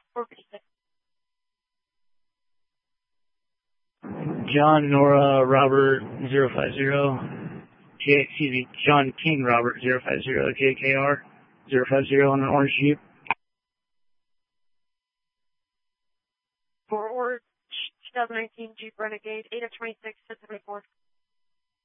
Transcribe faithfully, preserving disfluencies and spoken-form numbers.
four fifty-six. John Nora Robert zero five zero. J, excuse me, John King Robert zero five zero J K R zero five zero on an orange Jeep. Forward, twenty nineteen Jeep Renegade, eight of twenty-six, seven seventy-four.